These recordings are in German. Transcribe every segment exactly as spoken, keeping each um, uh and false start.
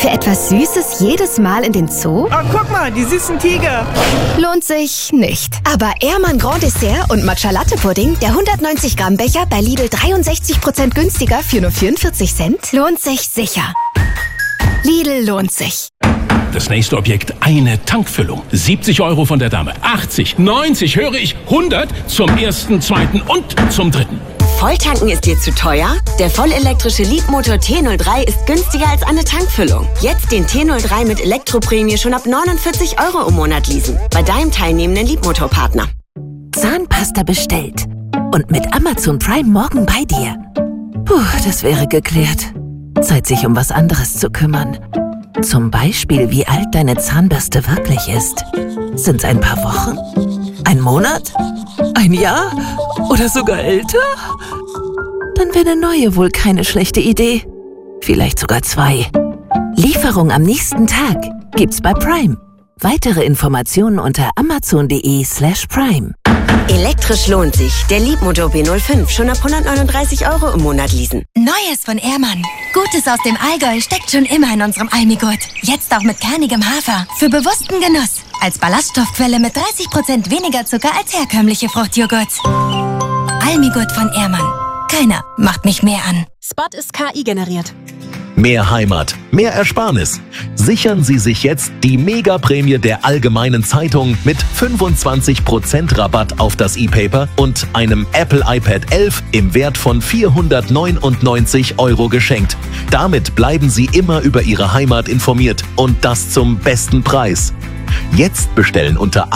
Für etwas Süßes jedes Mal in den Zoo? Oh, guck mal, die süßen Tiger. Lohnt sich nicht. Aber Ehrmann Grand Dessert und Matcha Latte Pudding, der hundertneunzig Gramm Becher bei Lidl dreiundsechzig Prozent günstiger für nur vierundvierzig Cent, lohnt sich sicher. Lidl lohnt sich. Das nächste Objekt, eine Tankfüllung. siebzig Euro von der Dame, achtzig, neunzig, höre ich, hundert zum ersten, zweiten und zum dritten. Volltanken ist dir zu teuer? Der vollelektrische Leapmotor T null drei ist günstiger als eine Tankfüllung. Jetzt den T null drei mit Elektroprämie schon ab neunundvierzig Euro im Monat leasen. Bei deinem teilnehmenden Leapmotor-Partner. Zahnpasta bestellt. Und mit Amazon Prime morgen bei dir. Puh, das wäre geklärt. Zeit, sich um was anderes zu kümmern. Zum Beispiel, wie alt deine Zahnbürste wirklich ist. Sind's ein paar Wochen? Ein Monat? Ein Jahr? Oder sogar älter? Dann wäre eine neue wohl keine schlechte Idee. Vielleicht sogar zwei. Lieferung am nächsten Tag gibt's bei Prime. Weitere Informationen unter amazon.de slash prime. Elektrisch lohnt sich. Der Leapmotor B null fünf schon ab hundertneununddreißig Euro im Monat leasen. Neues von Ehrmann. Gutes aus dem Allgäu steckt schon immer in unserem Almigurt. Jetzt auch mit kernigem Hafer. Für bewussten Genuss. Als Ballaststoffquelle mit dreißig Prozent weniger Zucker als herkömmliche Fruchtjoghurts. Almigurt von Ehrmann. Keiner macht mich mehr an. Spot ist K I generiert. Mehr Heimat, mehr Ersparnis. Sichern Sie sich jetzt die Mega-Prämie der Allgemeinen Zeitung mit fünfundzwanzig Prozent Rabatt auf das E-Paper und einem Apple iPad elf im Wert von vierhundertneunundneunzig Euro geschenkt. Damit bleiben Sie immer über Ihre Heimat informiert und das zum besten Preis. Jetzt bestellen unter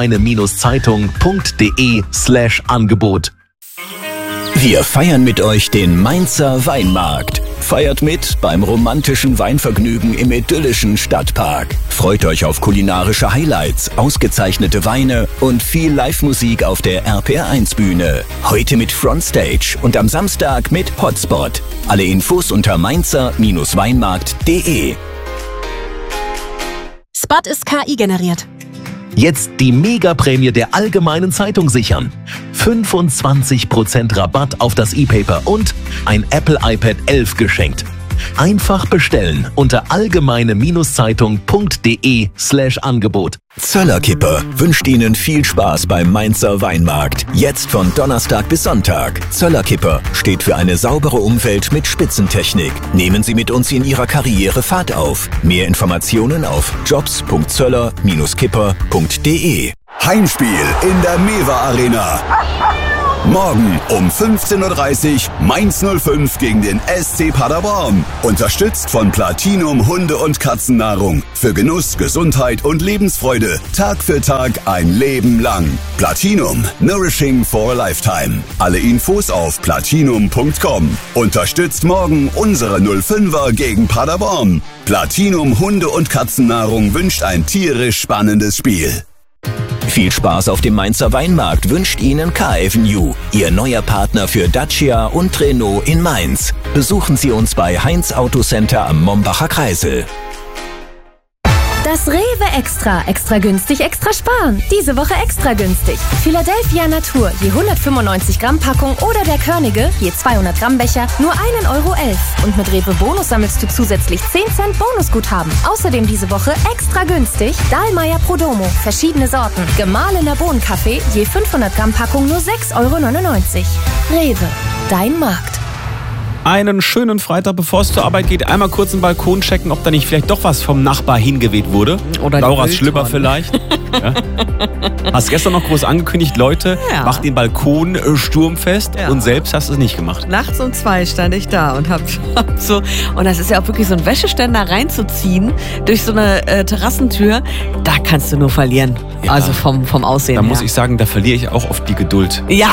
allgemeine-zeitung.de slash Angebot. Wir feiern mit euch den Mainzer Weinmarkt. Feiert mit beim romantischen Weinvergnügen im idyllischen Stadtpark. Freut euch auf kulinarische Highlights, ausgezeichnete Weine und viel Live-Musik auf der R P R eins Bühne. Heute mit Frontstage und am Samstag mit Hotspot. Alle Infos unter mainzer-weinmarkt punkt de. Spot ist K I generiert. Jetzt die Mega-Prämie der Allgemeinen Zeitung sichern. fünfundzwanzig Prozent Rabatt auf das E-Paper und ein Apple iPad elf geschenkt. Einfach bestellen unter allgemeine-zeitung.de slash Angebot. Zöllerkippe wünscht Ihnen viel Spaß beim Mainzer Weinmarkt. Jetzt von Donnerstag bis Sonntag. Zöllerkippe steht für eine saubere Umwelt mit Spitzentechnik. Nehmen Sie mit uns in Ihrer Karriere Fahrt auf. Mehr Informationen auf jobs punkt zöller Bindestrich kipper punkt de. Heimspiel in der Mewa Arena. Morgen um fünfzehn Uhr dreißig Mainz null fünf gegen den S C Paderborn. Unterstützt von Platinum Hunde- und Katzennahrung. Für Genuss, Gesundheit und Lebensfreude. Tag für Tag ein Leben lang. Platinum. Nourishing for a Lifetime. Alle Infos auf platinum punkt com. Unterstützt morgen unsere null fünfer gegen Paderborn. Platinum Hunde- und Katzennahrung wünscht ein tierisch spannendes Spiel. Viel Spaß auf dem Mainzer Weinmarkt wünscht Ihnen Car-Avenue, Ihr neuer Partner für Dacia und Renault in Mainz. Besuchen Sie uns bei Heinz Autocenter am Mombacher Kreisel. Das Rewe Extra. Extra günstig, extra sparen. Diese Woche extra günstig. Philadelphia Natur, je hundertfünfundneunzig Gramm Packung oder der Körnige, je zweihundert Gramm Becher, nur ein Euro elf. Und mit Rewe Bonus sammelst du zusätzlich zehn Cent Bonusguthaben. Außerdem diese Woche extra günstig Dahlmeier Prodomo, verschiedene Sorten. Gemahlener Bohnenkaffee, je fünfhundert Gramm Packung nur sechs Euro neunundneunzig. Rewe, dein Markt. Einen schönen Freitag, bevor es zur Arbeit geht, einmal kurz den Balkon checken, ob da nicht vielleicht doch was vom Nachbar hingeweht wurde. Oder Lauras Schlüpper vielleicht. Ja. Hast gestern noch groß angekündigt, Leute, ja. macht den Balkon äh, sturmfest, ja. und selbst hast du es nicht gemacht. Nachts um zwei stand ich da und hab, hab so, und das ist ja auch wirklich so ein Wäscheständer reinzuziehen durch so eine äh, Terrassentür, da kannst du nur verlieren. Ja. Also vom, vom Aussehen Da her. muss ich sagen, da verliere ich auch oft die Geduld. Ja.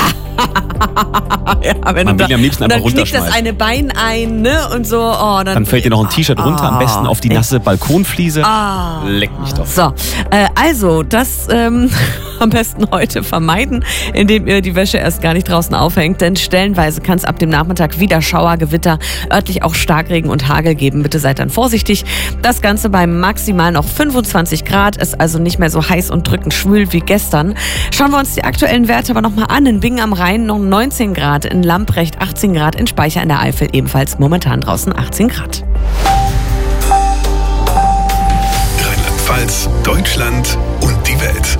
ja, wenn Man du will da, am liebsten und einfach dann knickt das runterschmeißen. eine Bein ein, ne, und so. Oh, dann, Dann fällt dir noch ein T-Shirt runter, am besten auf die nasse Balkonfliese. Ah. Leck mich doch. So, äh, also, das ähm, am besten heute vermeiden, indem ihr die Wäsche erst gar nicht draußen aufhängt, denn stellenweise kann es ab dem Nachmittag wieder Schauer, Gewitter, örtlich auch Starkregen und Hagel geben. Bitte seid dann vorsichtig. Das Ganze bei maximal noch fünfundzwanzig Grad, ist also nicht mehr so heiß und drückend schwül wie gestern. Schauen wir uns die aktuellen Werte aber nochmal an. In Bingen am Rhein noch neunzehn Grad, in Lamprecht achtzehn Grad, in Speicher in der Eifel ebenfalls momentan draußen achtzehn Grad. Rheinland-Pfalz, Deutschland und die Welt.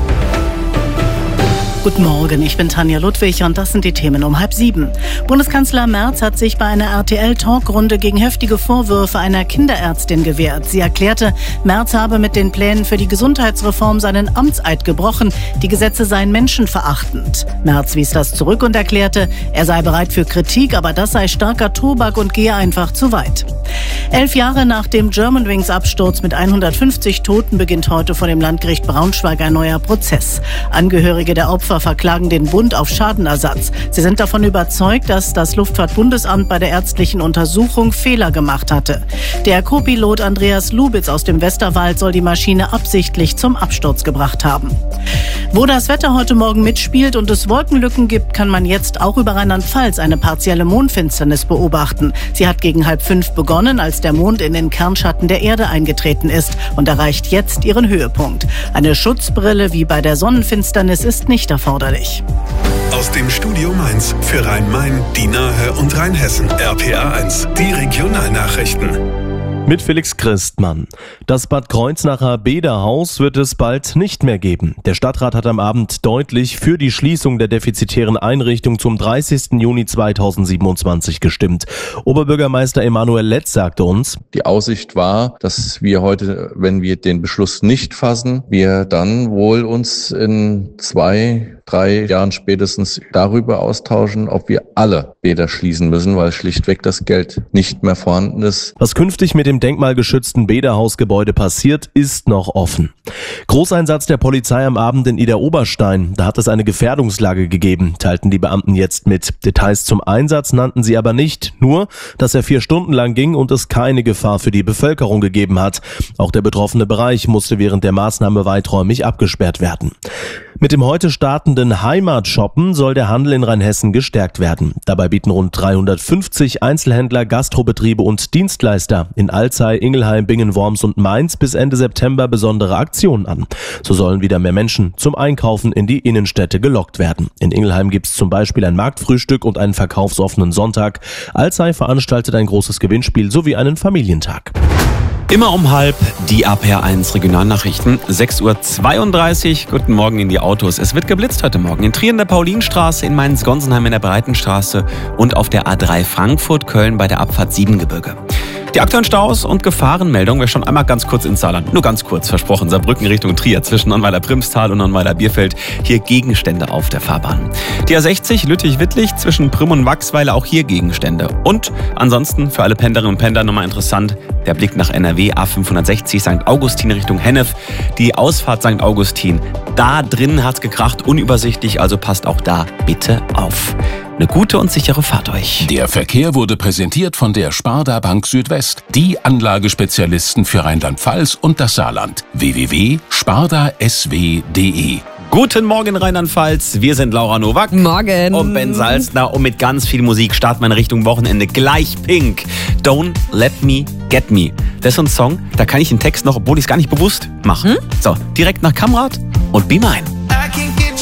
Guten Morgen, ich bin Tanja Ludwig und das sind die Themen um halb sieben. Bundeskanzler Merz hat sich bei einer R T L-Talkrunde gegen heftige Vorwürfe einer Kinderärztin gewehrt. Sie erklärte, Merz habe mit den Plänen für die Gesundheitsreform seinen Amtseid gebrochen. Die Gesetze seien menschenverachtend. Merz wies das zurück und erklärte, er sei bereit für Kritik, aber das sei starker Tobak und gehe einfach zu weit. Elf Jahre nach dem Germanwings-Absturz mit hundertfünfzig Toten beginnt heute vor dem Landgericht Braunschweig ein neuer Prozess. Angehörige der Opfer verklagen den Bund auf Schadenersatz. Sie sind davon überzeugt, dass das Luftfahrtbundesamt bei der ärztlichen Untersuchung Fehler gemacht hatte. Der Co-Pilot Andreas Lubitz aus dem Westerwald soll die Maschine absichtlich zum Absturz gebracht haben. Wo das Wetter heute Morgen mitspielt und es Wolkenlücken gibt, kann man jetzt auch über Rheinland-Pfalz eine partielle Mondfinsternis beobachten. Sie hat gegen halb fünf begonnen, als der Mond in den Kernschatten der Erde eingetreten ist und erreicht jetzt ihren Höhepunkt. Eine Schutzbrille wie bei der Sonnenfinsternis ist nicht erforderlich. Aus dem Studio Mainz für Rhein-Main, die Nahe und Rheinhessen. R P A eins, die Regionalnachrichten. Mit Felix Christmann. Das Bad Kreuznacher Bäderhaus wird es bald nicht mehr geben. Der Stadtrat hat am Abend deutlich für die Schließung der defizitären Einrichtung zum dreißigsten Juni zweitausendsiebenundzwanzig gestimmt. Oberbürgermeister Emanuel Letz sagte uns: Die Aussicht war, dass wir heute, wenn wir den Beschluss nicht fassen, wir dann wohl uns in zwei, drei Jahren spätestens darüber austauschen, ob wir alle Bäder schließen müssen, weil schlichtweg das Geld nicht mehr vorhanden ist. Was künftig mit dem denkmalgeschützten Bäderhausgebäude passiert, ist noch offen. Großeinsatz der Polizei am Abend in Idar-Oberstein. Da hat es eine Gefährdungslage gegeben, teilten die Beamten jetzt mit. Details zum Einsatz nannten sie aber nicht. Nur, dass er vier Stunden lang ging und es keine Gefahr für die Bevölkerung gegeben hat. Auch der betroffene Bereich musste während der Maßnahme weiträumig abgesperrt werden. Mit dem heute startenden Heimatshoppen soll der Handel in Rheinhessen gestärkt werden. Dabei bieten rund dreihundertfünfzig Einzelhändler, Gastrobetriebe und Dienstleister in Alzey, Ingelheim, Bingen, Worms und Mainz bis Ende September besondere Aktionen an. So sollen wieder mehr Menschen zum Einkaufen in die Innenstädte gelockt werden. In Ingelheim gibt es zum Beispiel ein Marktfrühstück und einen verkaufsoffenen Sonntag. Alzey veranstaltet ein großes Gewinnspiel sowie einen Familientag. Immer um halb die R P A eins Regionalnachrichten, sechs Uhr zweiunddreißig. Guten Morgen in die Autos. Es wird geblitzt heute Morgen in Trier in der Paulinstraße, in Mainz-Gonsenheim in der Breitenstraße und auf der A drei Frankfurt-Köln bei der Abfahrt Siebengebirge. Die aktuellen Staus und Gefahrenmeldungen. Wir schauen einmal ganz kurz ins Saarland. Nur ganz kurz, versprochen. Saarbrücken Richtung Trier zwischen Nonnweiler-Primstal und Nonnweiler-Bierfeld. Hier Gegenstände auf der Fahrbahn. Die A sechzig Lüttich-Wittlich zwischen Prüm und Wachsweiler. Auch hier Gegenstände. Und ansonsten für alle Pendlerinnen und Pendler nochmal interessant. Der Blick nach N R W. A fünfhundertsechzig Sankt Augustin Richtung Hennef. Die Ausfahrt Sankt Augustin. Da drin hat's gekracht. Unübersichtlich. Also passt auch da bitte auf. Eine gute und sichere Fahrt euch. Der Verkehr wurde präsentiert von der Sparda Bank Südwest, die Anlagespezialisten für Rheinland-Pfalz und das Saarland. w w w punkt sparda s w punkt d e. Guten Morgen Rheinland-Pfalz, wir sind Laura Nowak. Morgen. Und Ben Salzner und mit ganz viel Musik starten wir in Richtung Wochenende. Gleich Pink. Don't Let Me Get Me. Das ist so ein Song, da kann ich den Text noch, obwohl ich es gar nicht bewusst mache. Hm? So, direkt nach Kamrat und Be Mine.